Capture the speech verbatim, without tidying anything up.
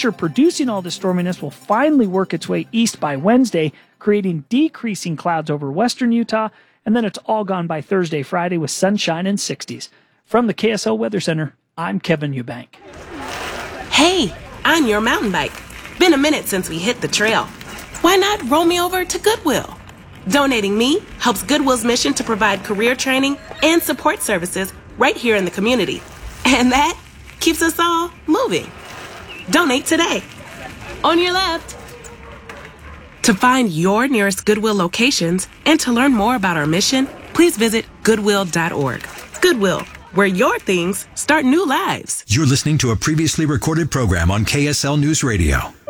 pressure producing all this storminess will finally work its way east by Wednesday, creating decreasing clouds over western Utah, and then it's all gone by Thursday, Friday with sunshine and sixties. From the K S L Weather Center, I'm Kevin Eubank. Hey, on your mountain bike. Been a minute since we hit the trail. Why not roll me over to Goodwill? Donating me helps Goodwill's mission to provide career training and support services right here in the community. And that keeps us all moving. Donate today. On your left. To find your nearest Goodwill locations and to learn more about our mission, please visit goodwill dot org. Goodwill, where your things start new lives. You're listening to a previously recorded program on K S L News Radio.